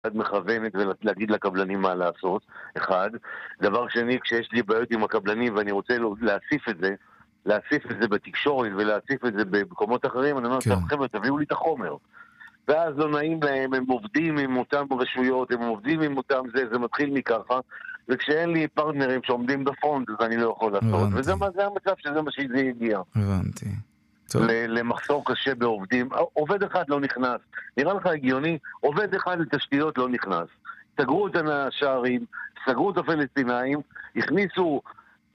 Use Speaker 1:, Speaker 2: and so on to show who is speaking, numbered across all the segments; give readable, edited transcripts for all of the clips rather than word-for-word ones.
Speaker 1: מכוונת ולהגיד לקבלנים מה לעשות, אחד. דבר שני, כשיש לי בעיות עם הקבלנים ואני רוצה להציף את זה בתקשורת ולהציף את זה במקומות אחרים, אני אומר, חבר'ה, תביאו לי את החומר. ואז לא נעים להם, הם עובדים עם אותם רשויות, הם עובדים עם אותם זה מתחיל מככה, וכשאין לי פרטנרים שעומדים בפרונט, אז אני לא יכול לעשות. וזה המצב שזה מה שזה הגיע.
Speaker 2: הבנתי.
Speaker 1: למחסור קשה בעובדים. עובד אחד לא נכנס. נראה לך הגיוני, עובד אחד לתשתיות לא נכנס. סגרו את השערים, סגרו את הפלסטינאים, הכניסו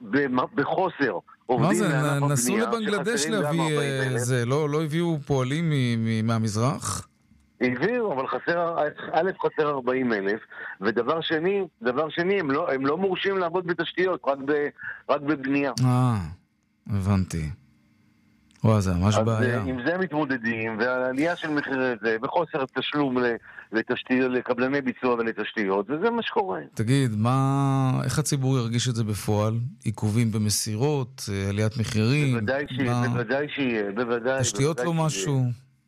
Speaker 1: בחוסר עובדים לענף הבנייה.
Speaker 2: מה זה, נסו לבנגלדש להביא זה, לא הביאו פועלים מהמזרח?
Speaker 1: הביאו, אבל חסר 40,000, ודבר שני, הם לא מורשים לעבוד בתשתיות, רק בבנייה.
Speaker 2: הבנתי. זה ממש בעיה.
Speaker 1: עם זה מתמודדים, והעלייה של מחירי זה, וחוסר תשלום לקבלני ביצוע ולתשתיות, וזה מה שקורה.
Speaker 2: תגיד, איך הציבור ירגיש את זה בפועל? עיכובים במסירות, עליית מחירים?
Speaker 1: בוודאי שיהיה.
Speaker 2: תשתיות לא משהו?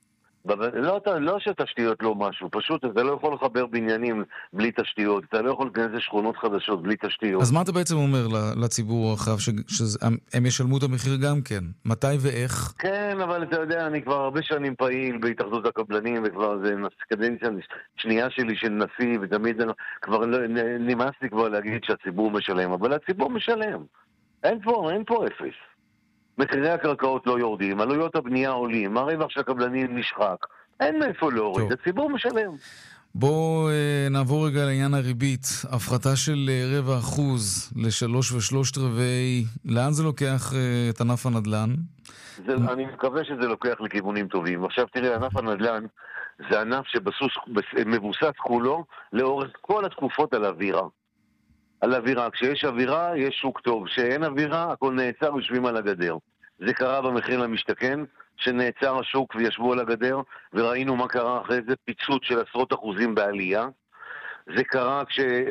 Speaker 1: לא שתשתיות לא משהו, פשוט אתה לא יכול לחבר בניינים בלי תשתיות, אתה לא יכול להיכנס לשכונות חדשות בלי תשתיות.
Speaker 2: אז מה אתה בעצם אומר לציבור הרחב, שהם ישלמו את המחיר גם כן? מתי ואיך?
Speaker 1: כן, אבל אתה יודע, אני כבר הרבה שנים פעיל בהתאחדות הקבלנים, וכבר זה קדנציה שנייה שלי של נשיא, ותמיד כבר נמאס לי כבר להגיד שהציבור משלם, אבל הציבור משלם. אין פה אפס. מחירי הקרקעות לא יורדים, עלויות הבנייה עולים, הרווח של הקבלנים נשחק. אין מאיפה להוריד, הציבור משלם.
Speaker 2: בואו נעבור רגע לעניין הריבית. הפחתה של 0.25% ל3.75%. לאן זה לוקח את ענף הנדל"ן?
Speaker 1: אני מקווה שזה לוקח לכיוונים טובים. עכשיו תראה, ענף הנדל"ן זה ענף שמבוסס כולו לאורך כל התקופות על אווירה. על אווירה. כשיש אווירה, יש שוק טוב. כשאין אווירה, הכל נעצר ויושבים על הגדר. זה קרה במחיר למשתכן, שנעצר השוק וישבו על הגדר, וראינו מה קרה אחרי זה, פיצוץ של עשרות אחוזים בעלייה. זה קרה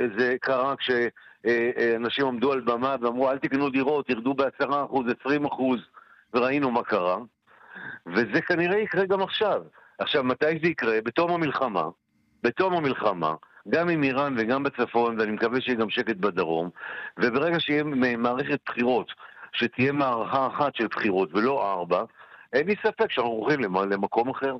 Speaker 1: כשאנשים עמדו על במה ואמרו, אל תקנו דירות, ירדו ב10%, 20%, וראינו מה קרה. וזה כנראה יקרה גם עכשיו. עכשיו, מתי זה יקרה? בתום המלחמה, גם עם איראן וגם בצפון, ואני מקווה שיהיה גם שקט בדרום, וברגע שיהיה מערכת בחירות, שתהיה מערכה אחת של בחירות ולא 4, אין לי ספק שאנחנו הולכים למקום אחר.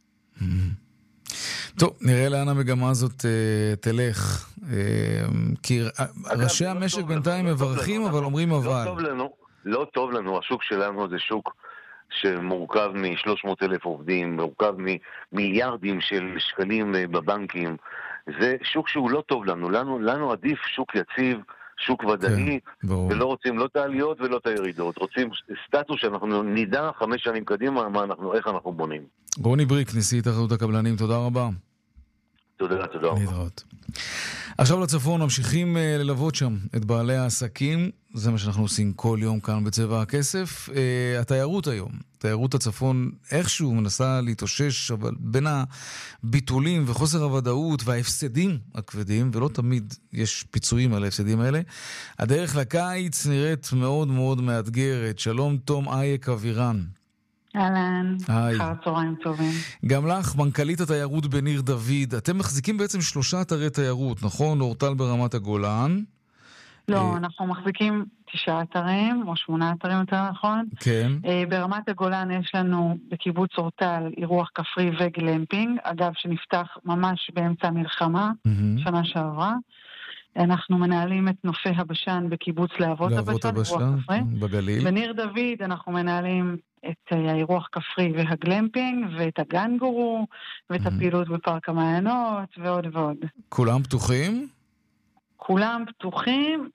Speaker 2: טוב, נראה לאן המגמה הזאת תלך. כי ראשי המשק בינתיים מברכים, אבל אומרים אבל.
Speaker 1: לא טוב לנו, השוק שלנו זה שוק שמורכב מ300,000 עובדים, מורכב ממיליארדים של שקלים בבנקים. זה שוק שהוא לא טוב לנו. לנו עדיף שוק יציב, שוק ודאי, ולא רוצים לא את העליות ולא את הירידות. רוצים סטטוס שאנחנו נדע 5 שנים קדימה איך אנחנו בונים.
Speaker 2: רוני בריק, נשיא התאחדות הקבלנים, תודה רבה.
Speaker 1: תודה רבה.
Speaker 2: להתראות. עכשיו לצפון, ממשיכים ללוות שם את בעלי העסקים, זה מה שאנחנו עושים כל יום כאן בצבע הכסף. התיירות היום, תיירות הצפון איכשהו מנסה להתאושש, אבל בין הביטולים וחוסר הוודאות וההפסדים הכבדים, ולא תמיד יש פיצויים על ההפסדים האלה, הדרך לקיץ נראית מאוד מאוד מאתגרת. שלום תום אייק אבירן.
Speaker 3: אהלן, אחר צהריים טובים.
Speaker 2: גם לך, מנכ"לית התיירות בניר דוד, אתם מחזיקים בעצם 3 אתרי תיירות, נכון? אורטל ברמת הגולן.
Speaker 3: לא, אנחנו מחזיקים 9 אתרים, או 8 אתרים יותר נכון.
Speaker 2: כן.
Speaker 3: ברמת הגולן יש לנו בקיבוץ אורטל אירוח כפרי וגלמפינג, אגב שנפתח ממש באמצע המלחמה, שנה שעברה. אנחנו מנהלים את נופי הבשן בקיבוץ להבות הבשן,
Speaker 2: בגליל.
Speaker 3: בניר דוד אנחנו מנהלים את האירוח כפרי והגלמפינג, ואת הגנגורו, ואת הפעילות בפארק המעיינות, ועוד ועוד.
Speaker 2: כולם פתוחים?
Speaker 3: כולם פתוחים,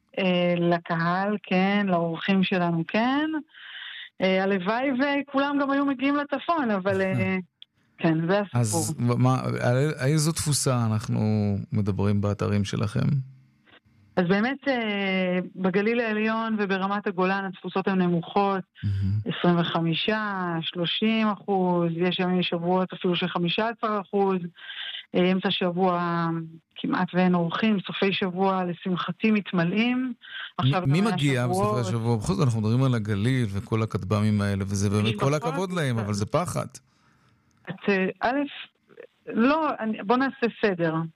Speaker 3: לקהל, כן, לאורחים שלנו, כן. הלוואי וכולם גם היו מגיעים לצפון, אבל כן, זה הסיפור.
Speaker 2: אז על איזו תפוסה אנחנו מדברים באתרים שלכם?
Speaker 3: אז באמת בגליל העליון וברמת הגולן התפוסות הן נמוכות, 25, 30%, יש ימים שבועות אפילו של 15%, אמצע שבוע כמעט ואין אורחים, סופי שבוע לשמחתי מתמלאים.
Speaker 2: מי מגיע בסופי השבוע? בכל זאת אנחנו מדברים על הגליל וכל הכתבמים האלה, וזה באמת כל הכבוד להם, אבל זה פחד.
Speaker 3: א', לא, בוא נעשה סדר.